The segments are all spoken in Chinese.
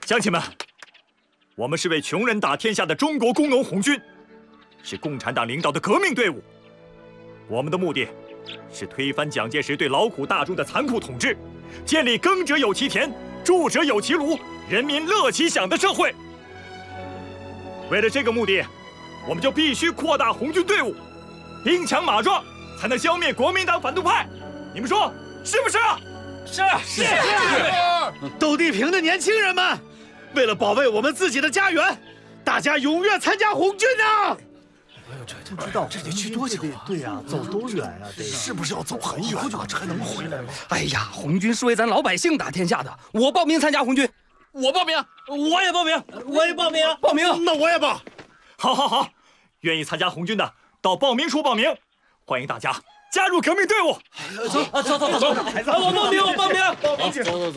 乡亲们，我们是为穷人打天下的中国工农红军，是共产党领导的革命队伍。我们的目的是推翻蒋介石对劳苦大众的残酷统治，建立耕者有其田，住者有其庐，人民乐其享的社会。为了这个目的，我们就必须扩大红军队伍，兵强马壮，才能消灭国民党反动派。你们说是不是？ 是。斗地坪的年轻人们，为了保卫我们自己的家园，大家踊跃参加红军啊！ 不知道这得去多久啊？对呀，走多远呀？得是不是要走很远啊？这还能回来吗？ 哎呀，红军是为咱老百姓打天下的，我报名参加红军。 我报名，我也报名，我也报名， 报名。 那我也报。 好，愿意参加红军的到报名处报名，欢迎大家加入革命队伍。 走，我报名。 走。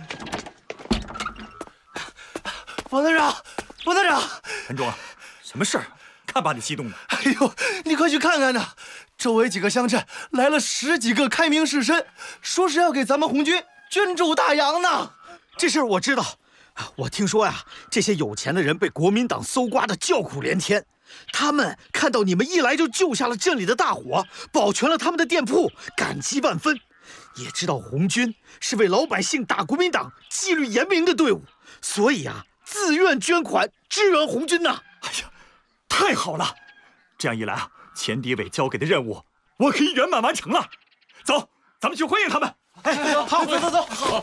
王团长， 陈忠啊，什么事儿？看把你激动的！ 哎呦，你快去看看呐！周围几个乡镇来了10几个开明士绅，说是要给咱们红军捐助大洋呢。 这事儿我知道，我听说呀，这些有钱的人被国民党搜刮的叫苦连天。他们看到你们一来就救下了镇里的大火，保全了他们的店铺，感激万分。也知道红军是为老百姓打国民党纪律严明的队伍，所以啊，自愿捐款支援红军呐。 哎呀，太好了！这样一来啊，钱敌伟交给的任务我可以圆满完成了。走，咱们去欢迎他们。 哎，好，走。好。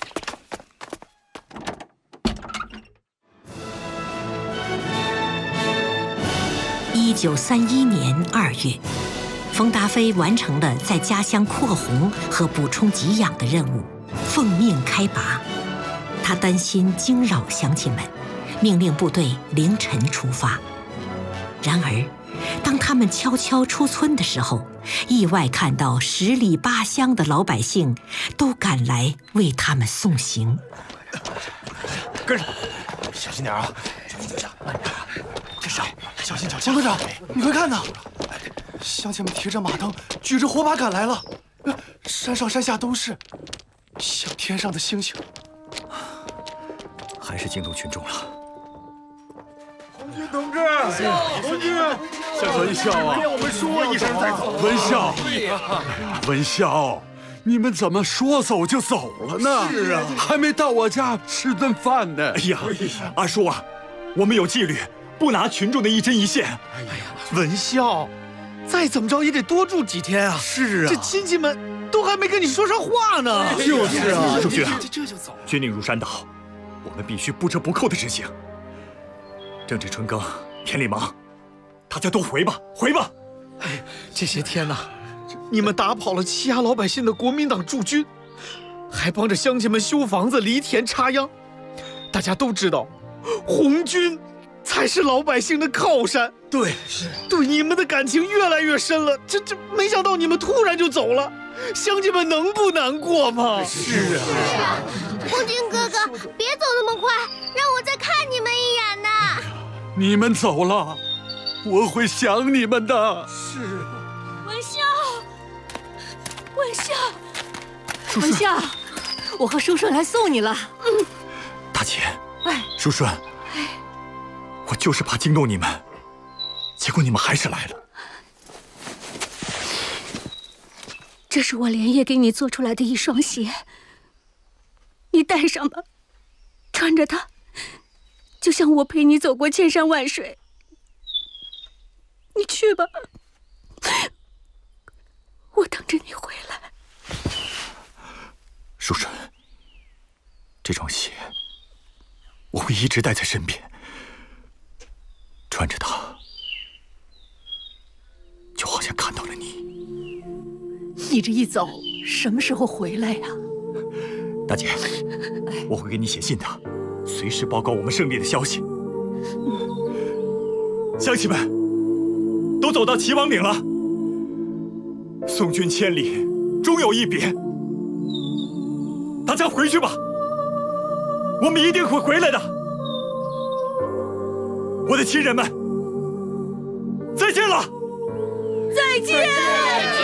1931年2月，冯达飞完成了在家乡扩红和补充给养的任务，奉命开拔。他担心惊扰乡亲们，命令部队凌晨出发。然而，当他们悄悄出村的时候，意外看到10里8乡的老百姓都赶来为他们送行。 跟上， 小心点啊！小心，慢点。这是小心！王团长，你快看呐！乡亲们提着马灯，举着火把赶来了，山上山下都是，像天上的星星。 还是惊动群众了。 红军同志，红军，文孝啊， 我们说一声再走。 文孝，你们怎么说走就走了呢？ 是啊， 还没到我家吃顿饭呢。 哎呀，阿叔啊，我们有纪律，不拿群众的一针一线。 哎呀，文孝，再怎么着也得多住几天啊。 是啊， 这亲戚们都还没跟你说上话呢。 就是啊， 朱军啊， 这就走。 军令如山倒，我们必须不折不扣的执行。正值春耕，田里忙，大家都回吧。 哎，这些天呐，你们打跑了欺压老百姓的国民党驻军，还帮着乡亲们修房子、犁田、插秧。大家都知道，红军才是老百姓的靠山。 对， 对你们的感情越来越深了。这没想到你们突然就走了，乡亲们能不难过吗？ 是啊。 红军哥哥，别走那么快，让我再看你们一眼呐！ 你们走了，我会想你们的。 是。 文孝， 文孝，我和叔叔来送你了。 大姐，叔叔，我就是怕惊动你们，结果你们还是来了。 这是我连夜给你做出来的一双鞋，你带上吧，穿着它，就像我陪你走过千山万水。你去吧，我等着你回来。 叔叔，这双鞋我会一直带在身边，穿着它，就好像看到了你。 你这一走，什么时候回来呀？ 大姐，我会给你写信的，随时报告我们胜利的消息。乡亲们，都走到齐王岭了，送君千里，终有一别。大家回去吧，我们一定会回来的。我的亲人们，再见了！ 再见！